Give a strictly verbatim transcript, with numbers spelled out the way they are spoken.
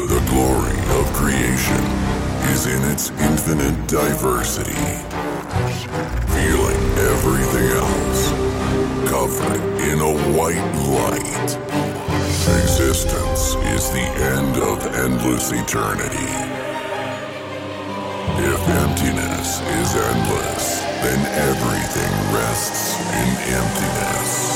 The glory of creation is in its infinite diversity. Feeling everything else covered in a white light. Existence is the end of endless eternity. If emptiness is endless, then everything rests in emptiness.